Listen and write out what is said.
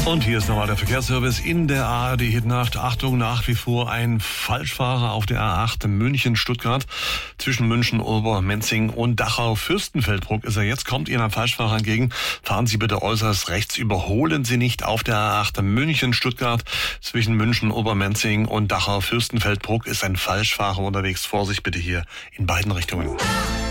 Und hier ist nochmal der Verkehrsservice in der ARD-Hitnacht. Achtung, nach wie vor ein Falschfahrer auf der A8 München-Stuttgart. Zwischen München, Obermenzing und Dachau-Fürstenfeldbruck ist er jetzt. Kommt Ihnen ein Falschfahrer entgegen, fahren Sie bitte äußerst rechts. Überholen Sie nicht auf der A8 München-Stuttgart. Zwischen München, Obermenzing und Dachau-Fürstenfeldbruck ist ein Falschfahrer unterwegs. Vorsicht bitte hier in beiden Richtungen.